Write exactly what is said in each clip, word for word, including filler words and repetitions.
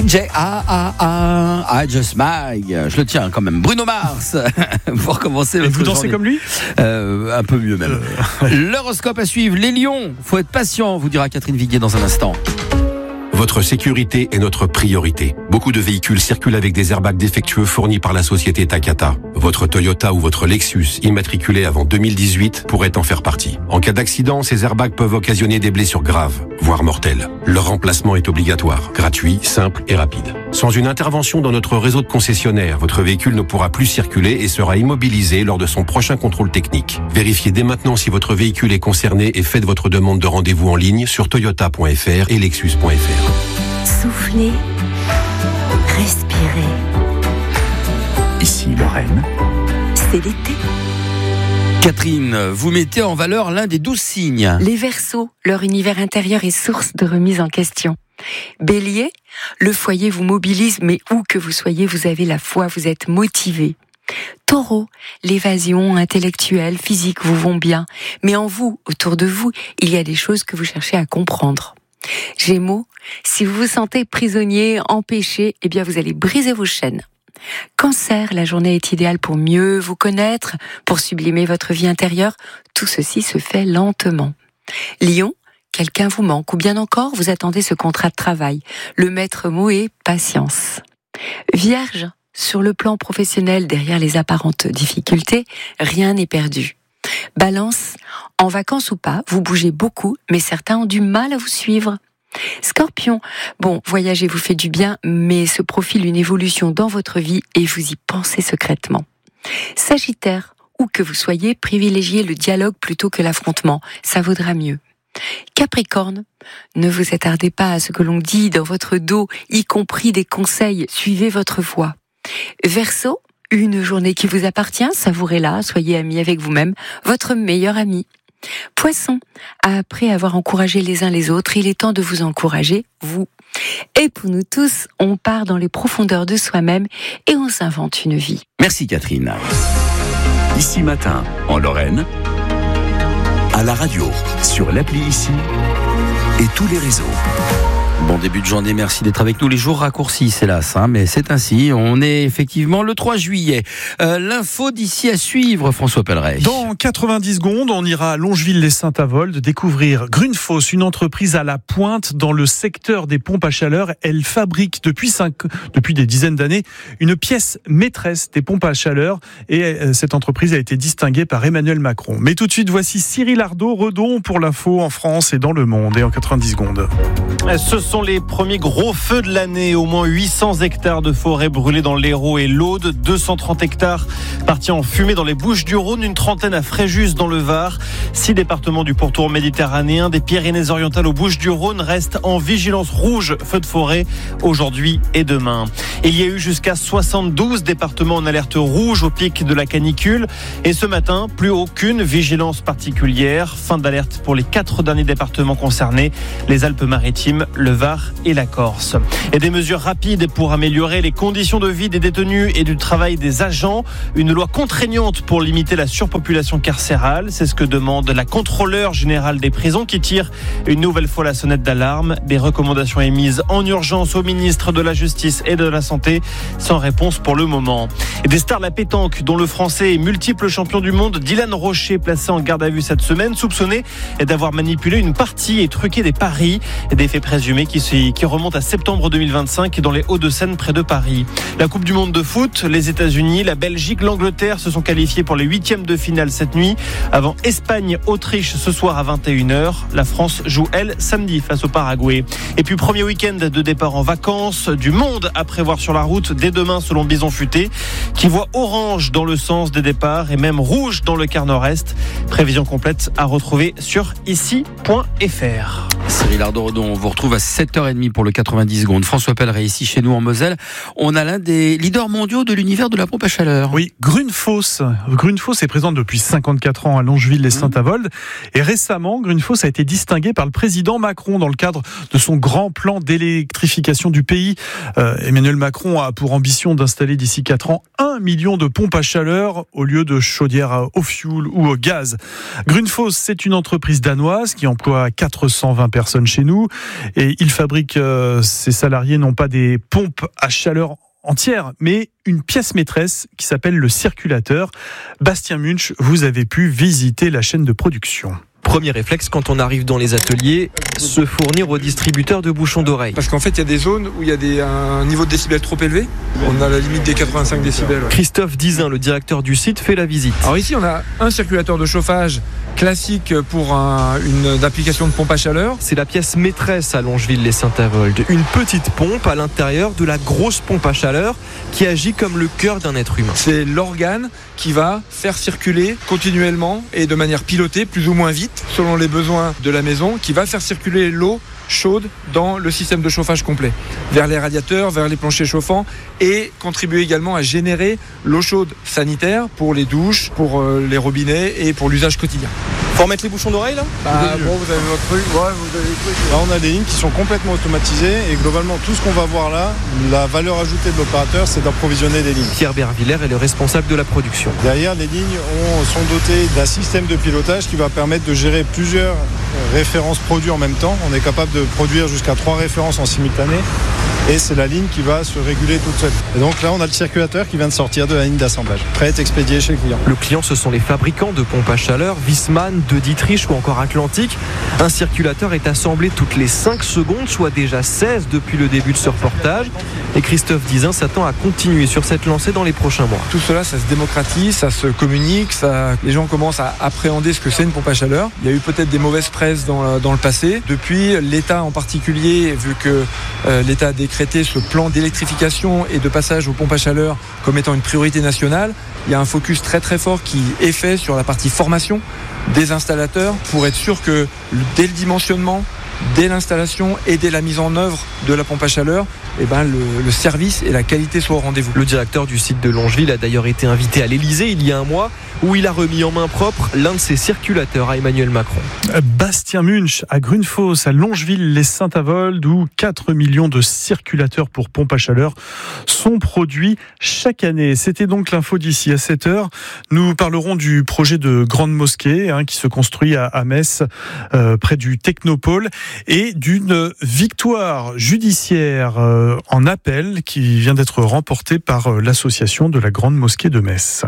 J A A A, I Just Mag. Je le tiens quand même. Bruno Mars, pour commencer. Et vous dansez journée. Comme lui euh, Un peu mieux même. Euh... L'horoscope à suivre. Les lions, faut être patient, vous dira Catherine Viguier dans un instant. Votre sécurité est notre priorité. Beaucoup de véhicules circulent avec des airbags défectueux fournis par la société Takata. Votre Toyota ou votre Lexus, immatriculé avant deux mille dix-huit, pourrait en faire partie. En cas d'accident, ces airbags peuvent occasionner des blessures graves, voire mortelles. Leur remplacement est obligatoire, gratuit, simple et rapide. Sans une intervention dans notre réseau de concessionnaires, votre véhicule ne pourra plus circuler et sera immobilisé lors de son prochain contrôle technique. Vérifiez dès maintenant si votre véhicule est concerné et faites votre demande de rendez-vous en ligne sur toyota point f r et lexus point f r. Soufflez, respirez. Ici Lorraine. C'est l'été. Catherine, vous mettez en valeur l'un des douze signes. Les Verseaux, leur univers intérieur est source de remise en question. Bélier, le foyer vous mobilise, mais où que vous soyez, vous avez la foi, vous êtes motivé. Taureau, l'évasion intellectuelle, physique vous vont bien, mais en vous, autour de vous, il y a des choses que vous cherchez à comprendre. Gémeaux, si vous vous sentez prisonnier, empêché, eh bien vous allez briser vos chaînes. Cancer, la journée est idéale pour mieux vous connaître, pour sublimer votre vie intérieure. Tout ceci se fait lentement. Lion, quelqu'un vous manque ou bien encore vous attendez ce contrat de travail. Le maître mot est patience. Vierge, sur le plan professionnel, derrière les apparentes difficultés, rien n'est perdu. Balance, en vacances ou pas, vous bougez beaucoup, mais certains ont du mal à vous suivre. Scorpion, bon, voyager vous fait du bien, mais se profile une évolution dans votre vie et vous y pensez secrètement. Sagittaire, où que vous soyez, privilégiez le dialogue plutôt que l'affrontement, ça vaudra mieux. Capricorne, ne vous attardez pas à ce que l'on dit dans votre dos, y compris des conseils, suivez votre voix. Verseau, une journée qui vous appartient, savourez-la, soyez amis avec vous-même, votre meilleur ami. Poisson, après avoir encouragé les uns les autres, il est temps de vous encourager, vous. Et pour nous tous, on part dans les profondeurs de soi-même et on s'invente une vie. Merci Catherine. Ici Matin, en Lorraine, à la radio, sur l'appli Ici et tous les réseaux. Bon début de journée, merci d'être avec nous. Les jours raccourcissent, hélas, hein, mais c'est ainsi. On est effectivement le trois juillet. Euh, l'info d'ici à suivre, François Pelleray. Dans quatre-vingt-dix secondes, on ira à Longeville-les-Saint-Avold découvrir Grundfos, une entreprise à la pointe dans le secteur des pompes à chaleur. Elle fabrique depuis, cinq, depuis des dizaines d'années une pièce maîtresse des pompes à chaleur et cette entreprise a été distinguée par Emmanuel Macron. Mais tout de suite, voici Cyril Ardo-Redon pour l'info en France et dans le monde et en quatre-vingt-dix secondes. Ce sont les premiers gros feux de l'année. Au moins huit cents hectares de forêt brûlés dans l'Hérault et l'Aude, deux cent trente hectares partis en fumée dans les Bouches-du-Rhône, une trentaine à Fréjus dans le Var. Six départements du pourtour méditerranéen, des Pyrénées-Orientales aux Bouches-du-Rhône restent en vigilance rouge feu de forêt aujourd'hui et demain. Il y a eu jusqu'à soixante-douze départements en alerte rouge au pic de la canicule. Et ce matin, plus aucune vigilance particulière. Fin d'alerte pour les quatre derniers départements concernés, les Alpes-Maritimes, le Var et la Corse. Et des mesures rapides pour améliorer les conditions de vie des détenus et du travail des agents. Une loi contraignante pour limiter la surpopulation carcérale. C'est ce que demande la contrôleure générale des prisons qui tire une nouvelle fois la sonnette d'alarme. Des recommandations émises en urgence au ministre de la Justice et de la Santé, sans réponse pour le moment. Et des stars de la pétanque, dont le français et multiple champion du monde Dylan Rocher, placé en garde à vue cette semaine, soupçonné d'avoir manipulé une partie et truqué des paris. Des faits présumés qui, qui remontent à septembre deux mille vingt-cinq dans les Hauts-de-Seine près de Paris. La Coupe du Monde de foot, les États-Unis, la Belgique, l'Angleterre se sont qualifiés pour les huitièmes de finale cette nuit. Avant Espagne-Autriche ce soir à vingt et une heures. La France joue, elle, samedi face au Paraguay. Et puis premier week-end de départ en vacances, du monde à prévoir sur la route dès demain selon Bison Futé, qui voit orange dans le sens des départs et même rouge dans le quart nord-est. Prévision complète à retrouver sur ici point f r. Cyril Ardo-Redon, on vous retrouve à sept heures trente pour le quatre-vingt-dix secondes. François Pelleray, ici chez nous en Moselle, on a l'un des leaders mondiaux de l'univers de la pompe à chaleur. Oui, Grundfos. Grundfos est présente depuis cinquante-quatre ans à Longeville-les-Saint-Avold. Et récemment, Grundfos a été distingué par le président Macron dans le cadre de son grand plan d'électrification du pays. Euh, Emmanuel Macron a pour ambition d'installer d'ici quatre ans un million de pompes à chaleur au lieu de chaudières au fioul ou au gaz. Grundfos, c'est une entreprise danoise qui emploie quatre cent vingt personnes chez nous et ils Longeville fabrique, euh, ses salariés n'ont pas des pompes à chaleur entière, mais une pièce maîtresse qui s'appelle le circulateur. Bastien Munch, vous avez pu visiter la chaîne de production. Premier réflexe quand on arrive dans les ateliers, se fournir aux distributeurs de bouchons d'oreilles. Parce qu'en fait, il y a des zones où il y a des, un niveau de décibels trop élevé. On a la limite des quatre-vingt-cinq décibels. Ouais. Christophe Dizin, le directeur du site, fait la visite. Alors ici, on a un circulateur de chauffage classique pour un, une application de pompe à chaleur. C'est la pièce maîtresse à Longeville-les-Saint-Avold. Une petite pompe à l'intérieur de la grosse pompe à chaleur qui agit comme le cœur d'un être humain. C'est l'organe qui va faire circuler continuellement et de manière pilotée, plus ou moins vite, selon les besoins de la maison, qui va faire circuler l'eau chaude dans le système de chauffage complet, vers les radiateurs, vers les planchers chauffants, et contribuer également à générer l'eau chaude sanitaire pour les douches, pour les robinets et pour l'usage quotidien. Faut remettre les bouchons d'oreille là ? Bah bon, vous avez votre truc, ouais, vous avez le truc. Là on a des lignes qui sont complètement automatisées et globalement tout ce qu'on va voir là, la valeur ajoutée de l'opérateur, c'est d'approvisionner des lignes. Pierre Bervillers est le responsable de la production. Derrière, les lignes ont, sont dotées d'un système de pilotage qui va permettre de gérer plusieurs références produits en même temps. On est capable de produire jusqu'à trois références en simultané. Et c'est la ligne qui va se réguler toute seule. Et donc là, on a le circulateur qui vient de sortir de la ligne d'assemblage, prêt à être expédié chez le client. Le client, ce sont les fabricants de pompes à chaleur, Wiesmann, De Dietrich ou encore Atlantique. Un circulateur est assemblé toutes les cinq secondes, soit déjà seize depuis le début de ce reportage. Et Christophe Dizin s'attend à continuer sur cette lancée dans les prochains mois. Tout cela, ça se démocratise, ça se communique, ça... les gens commencent à appréhender ce que c'est une pompe à chaleur. Il y a eu peut-être des mauvaises presses dans, dans le passé. Depuis, l'État en particulier, vu que euh, l'État a décrété ce plan d'électrification et de passage aux pompes à chaleur comme étant une priorité nationale, il y a un focus très très fort qui est fait sur la partie formation des installateurs pour être sûr que dès le dimensionnement, dès l'installation et dès la mise en œuvre de la pompe à chaleur, eh ben le, le service et la qualité soient au rendez-vous. Le directeur du site de Longeville a d'ailleurs été invité à l'Élysée il y a un mois où il a remis en main propre l'un de ses circulateurs à Emmanuel Macron. Bastien Munch à Grunfoss, à Longeville-les-Saint-Avold, où quatre millions de circulateurs pour pompe à chaleur sont produits chaque année. C'était donc l'info d'ici à sept heures. Nous parlerons du projet de grande mosquée hein, qui se construit à, à Metz, euh, près du Technopôle, et d'une victoire judiciaire euh, en appel qui vient d'être remportée par euh, l'association de la Grande Mosquée de Metz.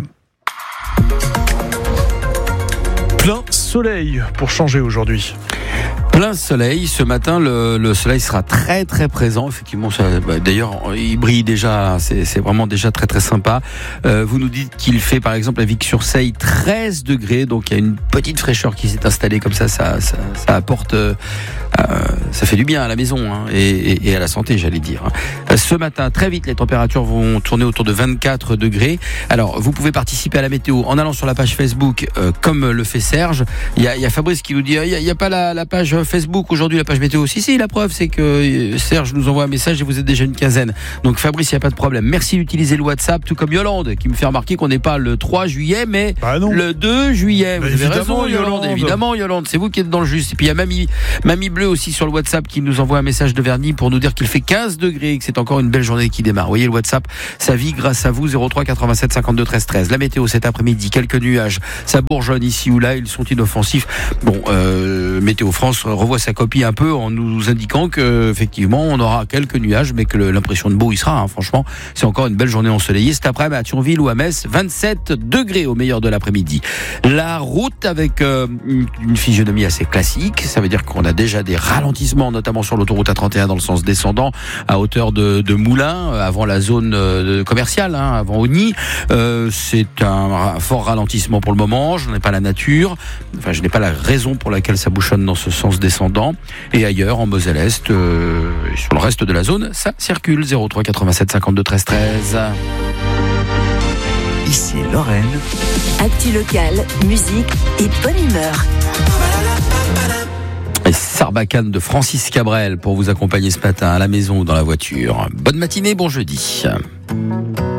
Plein soleil pour changer aujourd'hui. Plein soleil, ce matin le, le soleil sera très très présent, effectivement ça, bah, d'ailleurs il brille déjà, c'est, c'est vraiment déjà très très sympa. Euh, vous nous dites qu'il fait par exemple à Vic-sur-Seille treize degrés, donc il y a une petite fraîcheur qui s'est installée comme ça, ça, ça, ça apporte, euh, euh, ça fait du bien à la maison hein, et, et, et à la santé j'allais dire. Ce matin très vite les températures vont tourner autour de vingt-quatre degrés. Alors vous pouvez participer à la météo en allant sur la page Facebook euh, comme le fait Serge. Il y a, il y a Fabrice qui nous dit il n'y a, y a pas la, la page Facebook aujourd'hui, la page météo. Si, si, la preuve, c'est que Serge nous envoie un message et vous êtes déjà une quinzaine. Donc Fabrice, il n'y a pas de problème. Merci d'utiliser le WhatsApp, tout comme Yolande, qui me fait remarquer qu'on n'est pas le trois juillet, mais bah le deux juillet. Vous bah avez raison, Yolande. Yolande. Évidemment, Yolande, c'est vous qui êtes dans le juste. Et puis il y a Mamie, Mamie Bleu aussi sur le WhatsApp qui nous envoie un message de Verny pour nous dire qu'il fait quinze degrés et que c'est encore une belle journée qui démarre. Vous voyez, le WhatsApp, ça vit grâce à vous. zéro trois quatre-vingt-sept cinquante-deux treize treize. La météo cet après-midi, quelques nuages. Ça bourgeonne ici ou là, ils sont inoffensifs. Bon, euh, Météo France revoit sa copie un peu en nous indiquant que effectivement on aura quelques nuages mais que le, l'impression de beau il sera hein, franchement c'est encore une belle journée ensoleillée cet après-midi à Thionville ou à Metz, vingt-sept degrés au meilleur de l'après-midi. La route avec euh, une, une physionomie assez classique, ça veut dire qu'on a déjà des ralentissements notamment sur l'autoroute A trente et un dans le sens descendant à hauteur de, de Moulins avant la zone euh, commerciale hein, avant Ogny. Euh, c'est un fort ralentissement pour le moment, je n'en ai pas la nature, enfin je n'ai pas la raison pour laquelle ça bouchonne dans ce sens descendant. Et ailleurs, en Moselle-Est, euh, sur le reste de la zone, ça circule. zéro trois quatre-vingt-sept cinquante-deux treize treize. Ici Lorraine. Actu locale, musique et bonne humeur. Et Sarbacane de Francis Cabrel pour vous accompagner ce matin à la maison ou dans la voiture. Bonne matinée, bon jeudi.